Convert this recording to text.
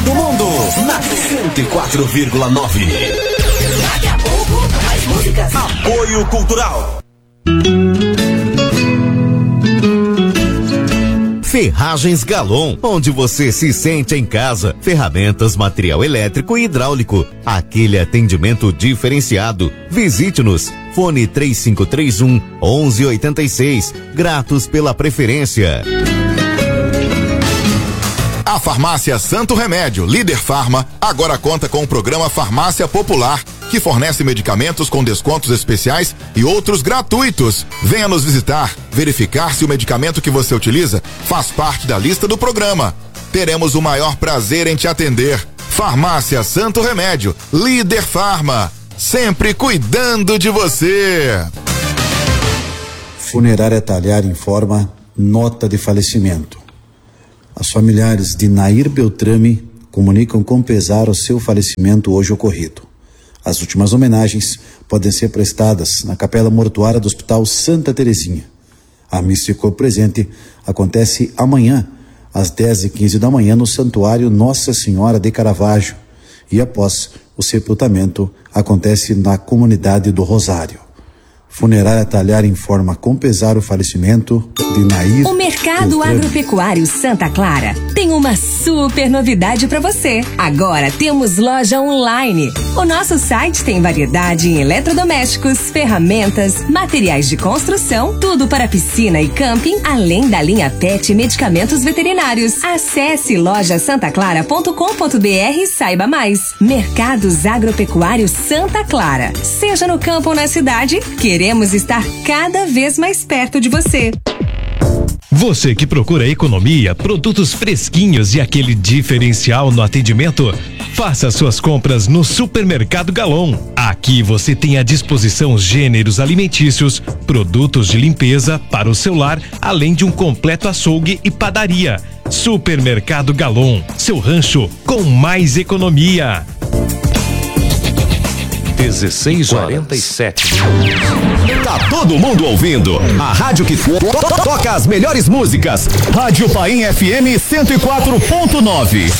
do mundo, na 104,9. Daqui a pouco, mais músicas. Apoio Cultural. Ferragens Galon, onde você se sente em casa. Ferramentas, material elétrico e hidráulico. Aquele atendimento diferenciado. Visite-nos. Fone 3531-1186. Gratos pela preferência. A Farmácia Santo Remédio, Líder Farma, agora conta com o programa Farmácia Popular, que fornece medicamentos com descontos especiais e outros gratuitos. Venha nos visitar, verificar se o medicamento que você utiliza faz parte da lista do programa. Teremos o maior prazer em te atender. Farmácia Santo Remédio, Líder Farma, sempre cuidando de você. Funerária Talhar informa nota de falecimento. As familiares de Nair Beltrame comunicam com pesar o seu falecimento hoje ocorrido. As últimas homenagens podem ser prestadas na Capela Mortuária do Hospital Santa Terezinha. A missa de corpo presente acontece amanhã, às 10h15 da manhã, no Santuário Nossa Senhora de Caravaggio. E após o sepultamento, acontece na comunidade do Rosário. Funerária Talhar informa com pesar o falecimento de Nair. O Mercado Agropecuário Santa Clara tem uma super novidade para você. Agora temos loja online. O nosso site tem variedade em eletrodomésticos, ferramentas, materiais de construção, tudo para piscina e camping, além da linha PET e medicamentos veterinários. Acesse lojasantaclara.com.br e saiba mais. Mercados Agropecuários Santa Clara. Seja no campo ou na cidade, queremos estar cada vez mais perto de você. Você que procura economia, produtos fresquinhos e aquele diferencial no atendimento, faça suas compras no Supermercado Galon. Aqui você tem à disposição gêneros alimentícios, produtos de limpeza para o seu lar, além de um completo açougue e padaria. Supermercado Galon, seu rancho com mais economia. 16h47. Tá todo mundo ouvindo a rádio que toca as melhores músicas. Rádio Paim FM 104.9.